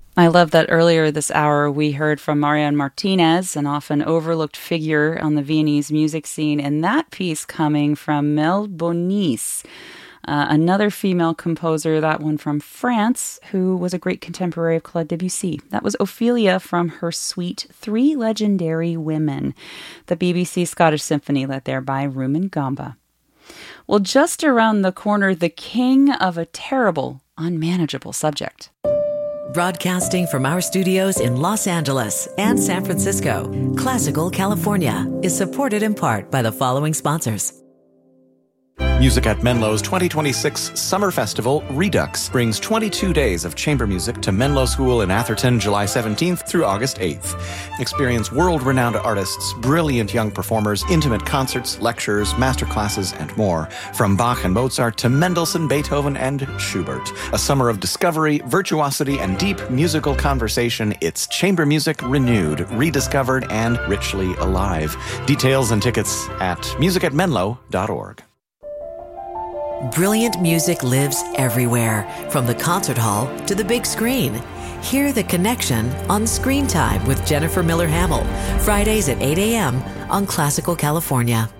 I love that earlier this hour we heard from Marian Martinez, an often overlooked figure on the Viennese music scene, and that piece coming from Mel Bonis, another female composer, that one from France, who was a great contemporary of Claude Debussy. That was Ophelia from her suite Three Legendary Women, the BBC Scottish Symphony led there by Rumen Gamba. Well, just around the corner, the king of a terrible, unmanageable subject. Broadcasting from our studios in Los Angeles and San Francisco, Classical California is supported in part by the following sponsors. Music at Menlo's 2026 Summer Festival, Redux, brings 22 days of chamber music to Menlo School in Atherton, July 17th through August 8th. Experience world-renowned artists, brilliant young performers, intimate concerts, lectures, masterclasses, and more. From Bach and Mozart to Mendelssohn, Beethoven, and Schubert. A summer of discovery, virtuosity, and deep musical conversation. It's chamber music renewed, rediscovered, and richly alive. Details and tickets at musicatmenlo.org. Brilliant music lives everywhere, from the concert hall to the big screen. Hear the connection on Screen Time with Jennifer Miller Hamill, Fridays at 8 a.m. on Classical California.